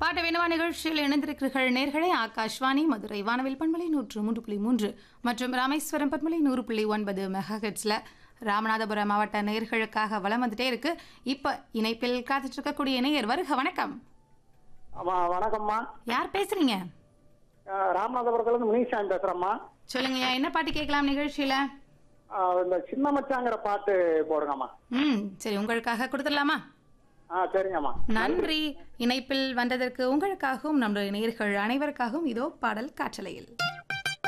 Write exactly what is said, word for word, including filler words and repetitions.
பாட்டு வேணுமா நிகழ்ச்சியில் இணைந்திருக்கிறீர்கள் நேர்களே. ஆகாஷ்வாணி மதுரை வானவில் பண்பலை நூற்று மூன்று புள்ளி மூன்று மற்றும் ராமேஸ்வரம் பண்பலை நூறு புள்ளி ஒன்பது மெகா ஹெட்ஸ்ல ராமநாதபுரம் மாவட்ட நேயர்களுக்காக வலம் வந்துட்டே இருக்கு. இப்ப இணைப்பில் காத்துட்டு இருக்கக்கூடிய நேயர் வருக. வணக்கம். வணக்கம்மா. யார் பேசுறீங்க? ராமநாதபுரத்துல இருந்து முனிசாமி பேசுறேம்மா. சொல்லுங்க, என்ன பாட்டு கேட்கலாம் நிகழ்ச்சியில? இந்த சின்ன மச்சாங்கிற பாட்டு போடுங்கம்மா. ம் சரி, உங்களுக்காக கொடுத்துடலாமா? ஆ சரிங்கம்மா. நன்றி. இணைப்பில் வந்ததற்கு உங்களுக்காகவும் நம்முடைய நேயர்கள் அனைவருக்காகவும் இதோ பாடல் காற்றலையில்.